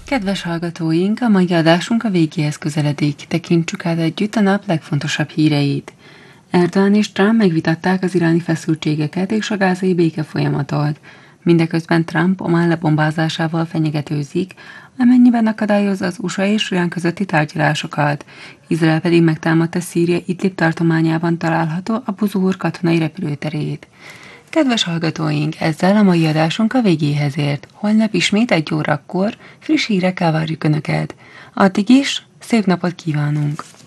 Kedves hallgatóink, a mai adásunk a végéhez közeledik. Tekintsük át együtt a nap legfontosabb híreit. Erdoğan és Trump megvitatták az iráni feszültségeket és a gázai békefolyamatot. Mindeközben Trump Omán lebombázásával fenyegetőzik, amennyiben akadályozza az USA és Irán közötti tárgyalásokat. Izrael pedig megtámadta Szíria Idlib tartományában található Abu Zuhur katonai repülőterét. Kedves hallgatóink, ezzel a mai adásunk a végéhez ért. Holnap ismét 1 órakor friss hírekkel várjuk Önöket. Addig is szép napot kívánunk!